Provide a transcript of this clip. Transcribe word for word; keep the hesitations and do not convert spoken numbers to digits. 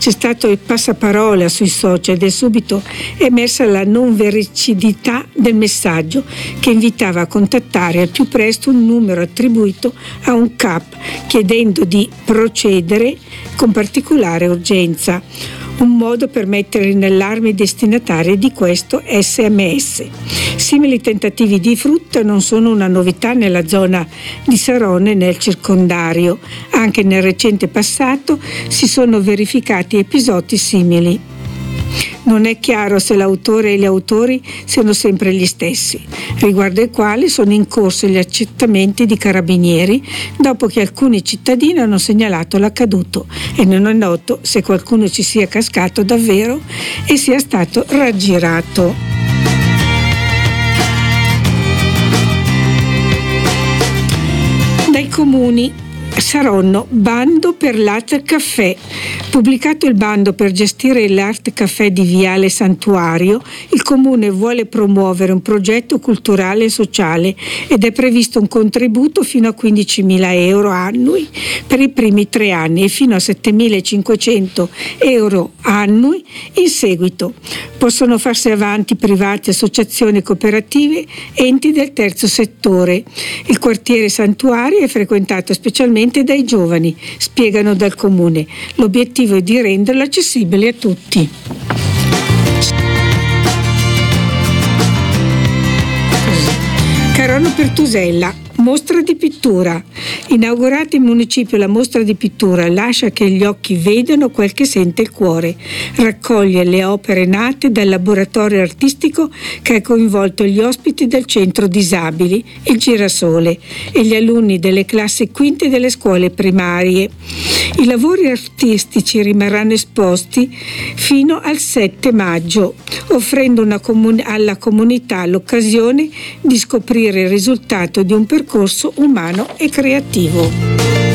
C'è stato il passaparola sui social ed è subito emersa la non vericidità del messaggio che invitava a contattare al più presto un numero attribuito a un C A P chiedendo di procedere con particolare urgenza. Un modo per mettere nell'allarme i destinatari di questo S M S. Simili tentativi di frutta non sono una novità nella zona di Saronno e nel circondario. Anche nel recente passato si sono verificati episodi simili. Non è chiaro se l'autore e gli autori siano sempre gli stessi, riguardo ai quali sono in corso gli accertamenti di carabinieri dopo che alcuni cittadini hanno segnalato l'accaduto e non è noto se qualcuno ci sia cascato davvero e sia stato raggirato. Dai comuni. Saronno, bando per l'Art Caffè. Pubblicato il bando per gestire l'Art Caffè di Viale Santuario, il Comune vuole promuovere un progetto culturale e sociale ed è previsto un contributo fino a quindicimila euro annui per i primi tre anni e fino a settemilacinquecento euro annui in seguito. Possono farsi avanti privati, associazioni, cooperative, enti del terzo settore. Il quartiere Santuario è frequentato specialmente dai giovani, spiegano dal Comune. L'obiettivo è di renderlo accessibile a tutti. Carono Pertusella. Mostra di pittura. Inaugurata in municipio la mostra di pittura lascia che gli occhi vedano quel che sente il cuore. Raccoglie le opere nate dal laboratorio artistico che ha coinvolto gli ospiti del centro disabili, il Girasole, e gli alunni delle classi quinte delle scuole primarie. I lavori artistici rimarranno esposti fino al sette maggio, offrendo una comun- alla comunità l'occasione di scoprire il risultato di un percorso umano e creativo.